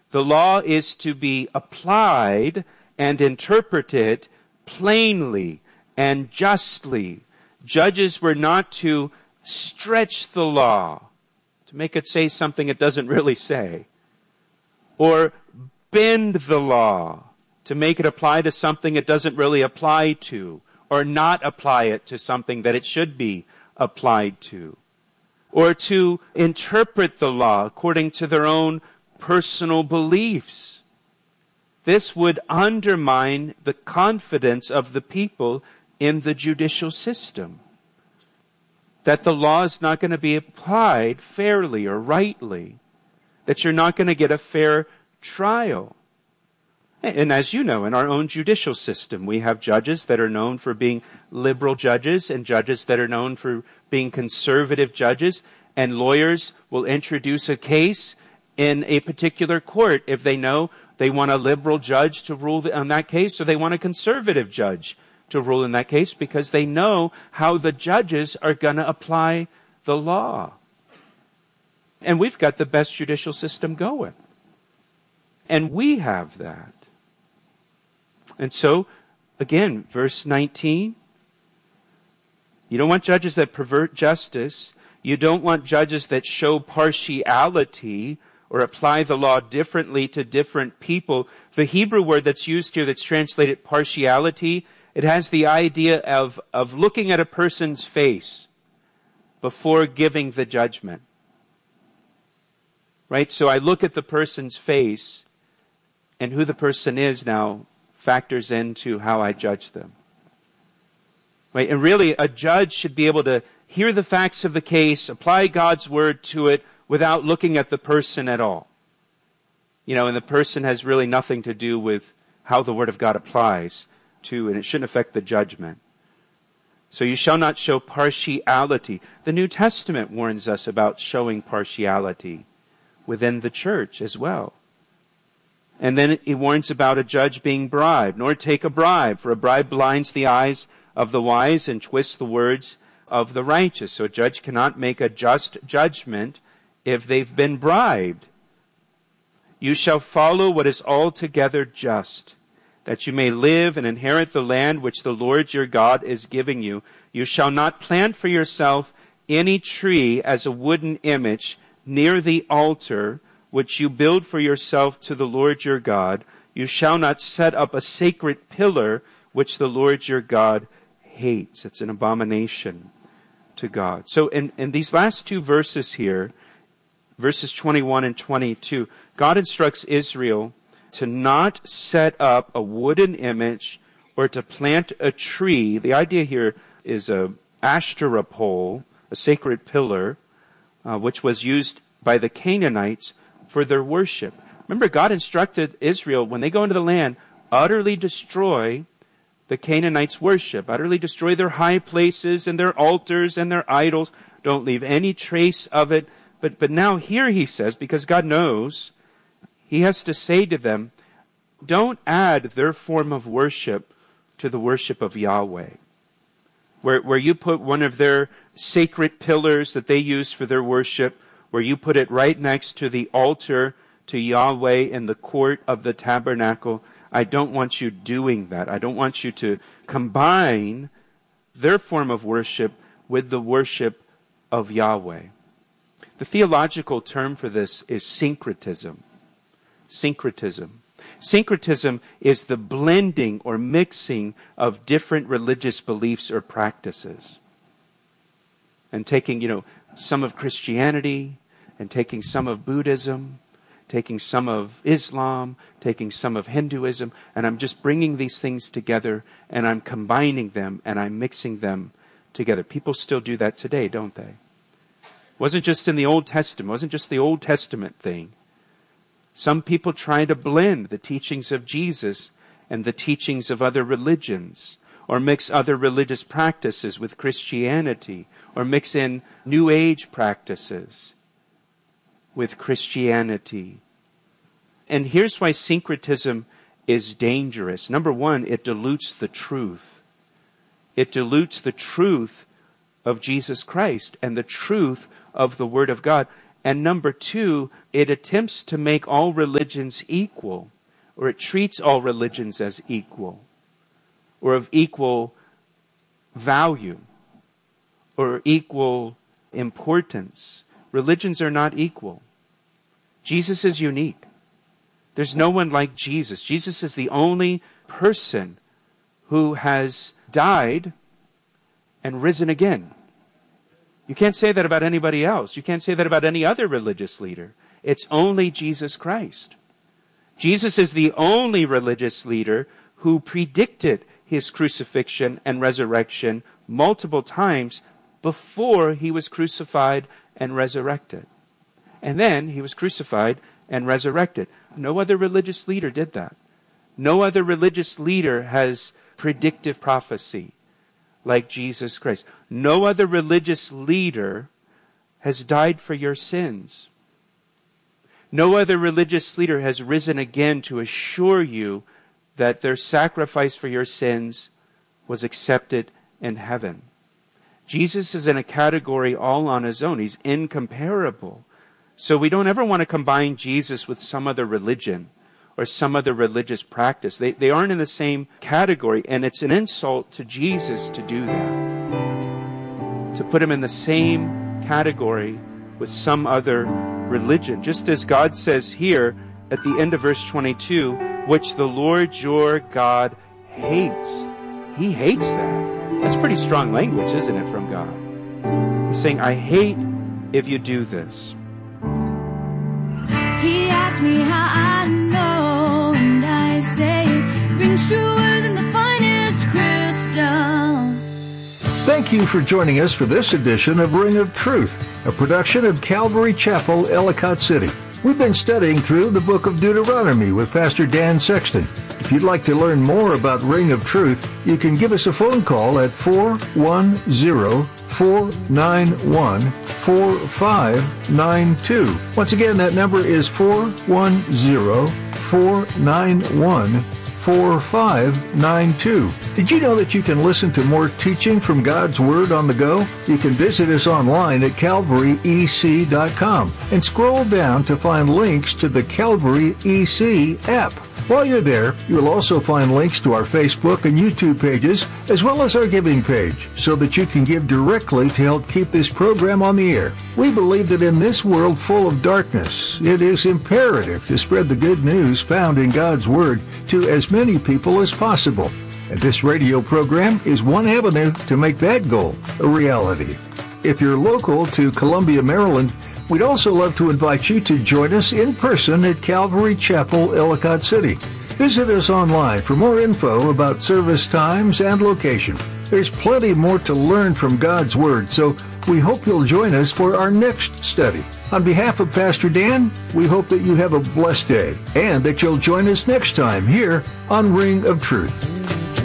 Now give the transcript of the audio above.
The law is to be applied and interpreted plainly and justly. Judges were not to stretch the law, to make it say something it doesn't really say, or bend the law to make it apply to something it doesn't really apply to, or not apply it to something that it should be applied to, or to interpret the law according to their own personal beliefs. This would undermine the confidence of the people in the judicial system, that the law is not going to be applied fairly or rightly, that you're not going to get a fair trial. And as you know, in our own judicial system, we have judges that are known for being liberal judges and judges that are known for being conservative judges, and lawyers will introduce a case in a particular court if they know they want a liberal judge to rule on that case, or they want a conservative judge to rule in that case, because they know how the judges are going to apply the law. And we've got the best judicial system going. And we have that. And so, again, verse 19, you don't want judges that pervert justice. You don't want judges that show partiality or apply the law differently to different people. The Hebrew word that's used here that's translated partiality, it has the idea of looking at a person's face before giving the judgment. Right? So I look at the person's face, and who the person is now factors into how I judge them. Right? And really, a judge should be able to hear the facts of the case, apply God's word to it, without looking at the person at all. And the person has really nothing to do with how the word of God applies to, and it shouldn't affect the judgment. So you shall not show partiality. The New Testament warns us about showing partiality within the church as well. And then he warns about a judge being bribed, nor take a bribe, for a bribe blinds the eyes of the wise and twists the words of the righteous. So a judge cannot make a just judgment if they've been bribed. You shall follow what is altogether just, that you may live and inherit the land which the Lord your God is giving you. You shall not plant for yourself any tree as a wooden image near the altar, which you build for yourself to the Lord your God. You shall not set up a sacred pillar, which the Lord your God hates. It's an abomination to God. So in these last two verses here, verses 21 and 22, God instructs Israel to not set up a wooden image or to plant a tree. The idea here is a Ashtoreth pole, a sacred pillar, which was used by the Canaanites for their worship. Remember, God instructed Israel, when they go into the land, utterly destroy the Canaanites' worship, utterly destroy their high places and their altars and their idols. Don't leave any trace of it. But now here he says, because God knows, he has to say to them, don't add their form of worship to the worship of Yahweh. Where you put one of their sacred pillars that they use for their worship, where you put it right next to the altar to Yahweh in the court of the tabernacle, I don't want you doing that. I don't want you to combine their form of worship with the worship of Yahweh. The theological term for this is syncretism. Syncretism. Syncretism is the blending or mixing of different religious beliefs or practices. And taking, some of Christianity, and taking some of Buddhism, taking some of Islam, taking some of Hinduism, and I'm just bringing these things together, and I'm combining them, and I'm mixing them together. People still do that today, don't they? It wasn't just in the Old Testament. It wasn't just the Old Testament thing. Some people try to blend the teachings of Jesus and the teachings of other religions, or mix other religious practices with Christianity, or mix in New Age practices with Christianity. And here's why syncretism is dangerous. Number one, it dilutes the truth. It dilutes the truth of Jesus Christ and the truth of the Word of God. And number two, it attempts to make all religions equal, or it treats all religions as equal, or of equal value, or equal importance. Religions are not equal. Jesus is unique. There's no one like Jesus. Jesus is the only person who has died and risen again. You can't say that about anybody else. You can't say that about any other religious leader. It's only Jesus Christ. Jesus is the only religious leader who predicted his crucifixion and resurrection multiple times before he was crucified and resurrected. And then he was crucified and resurrected. No other religious leader did that. No other religious leader has predictive prophecy like Jesus Christ. No other religious leader has died for your sins. No other religious leader has risen again to assure you that their sacrifice for your sins was accepted in heaven. Jesus is in a category all on his own. He's incomparable. So we don't ever want to combine Jesus with some other religion or some other religious practice. They aren't in the same category, and it's an insult to Jesus to do that. To put him in the same category with some other religion. Just as God says here at the end of verse 22, which the Lord your God hates. He hates that. That's pretty strong language, isn't it, from God? He's saying, I hate if you do this. He asked me how I know, and I say it rings truer than the finest crystal. Thank you for joining us for this edition of Ring of Truth, a production of Calvary Chapel, Ellicott City. We've been studying through the book of Deuteronomy with Pastor Dan Sexton. If you'd like to learn more about Ring of Truth, you can give us a phone call at 410-491-4592. Once again, that number is 410-491-4592. Did you know that you can listen to more teaching from God's Word on the go? You can visit us online at calvaryec.com and scroll down to find links to the Calvary EC app. While you're there, you'll also find links to our Facebook and YouTube pages, as well as our giving page, so that you can give directly to help keep this program on the air. We believe that in this world full of darkness, it is imperative to spread the good news found in God's Word to as many people as possible. And this radio program is one avenue to make that goal a reality. If you're local to Columbia, Maryland, we'd also love to invite you to join us in person at Calvary Chapel, Ellicott City. Visit us online for more info about service times and location. There's plenty more to learn from God's Word, so we hope you'll join us for our next study. On behalf of Pastor Dan, we hope that you have a blessed day and that you'll join us next time here on Ring of Truth.